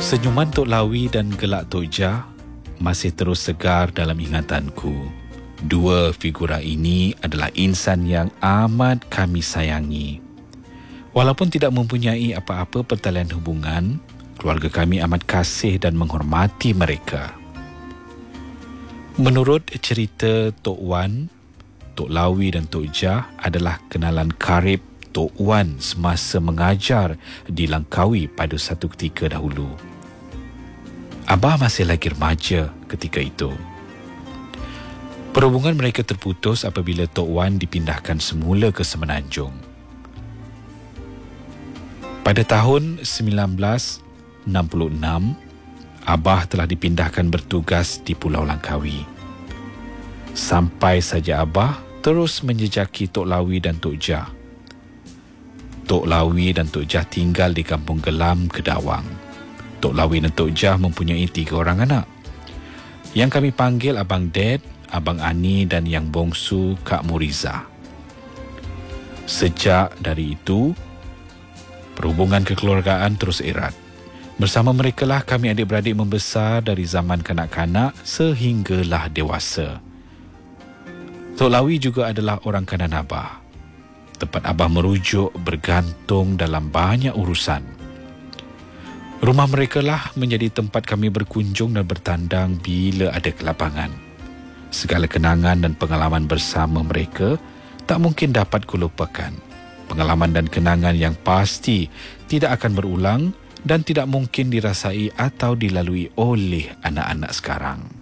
Senyuman Tok Lawi dan gelak Tok Jah masih terus segar dalam ingatanku. Dua figura ini adalah insan yang amat kami sayangi. Walaupun tidak mempunyai apa-apa pertalian hubungan, keluarga kami amat kasih dan menghormati mereka. Menurut cerita Tok Wan, Tok Lawi dan Tok Jah adalah kenalan karib Tok Wan semasa mengajar di Langkawi pada satu ketika dahulu. Abah masih lagi remaja ketika itu. Perhubungan mereka terputus apabila Tok Wan dipindahkan semula ke Semenanjung. Pada tahun 1966, Abah telah dipindahkan bertugas di Pulau Langkawi. Sampai saja Abah terus menjejaki Tok Lawi dan Tok Jah. Tok Lawi dan Tok Jah tinggal di Kampung Gelam, Kedawang. Tok Lawi dan Tok Jah mempunyai 3 orang anak, yang kami panggil Abang Ded, Abang Ani dan yang bongsu Kak Muriza. Sejak dari itu, perhubungan kekeluargaan terus erat. Bersama merekalah kami adik-beradik membesar dari zaman kanak-kanak sehinggalah dewasa. Tok Lawi juga adalah orang kanan Abah. Tempat Abah merujuk bergantung dalam banyak urusan. Rumah mereka lah menjadi tempat kami berkunjung dan bertandang bila ada kelapangan. Segala kenangan dan pengalaman bersama mereka tak mungkin dapat kulupakan. Pengalaman dan kenangan yang pasti tidak akan berulang dan tidak mungkin dirasai atau dilalui oleh anak-anak sekarang.